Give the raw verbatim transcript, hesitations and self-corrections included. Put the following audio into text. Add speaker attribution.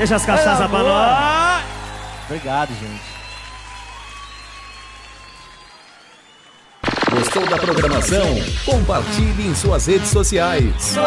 Speaker 1: Deixa as cachaças pra nós.
Speaker 2: Obrigado, gente.
Speaker 3: Gostou da programação? Compartilhe em suas redes sociais.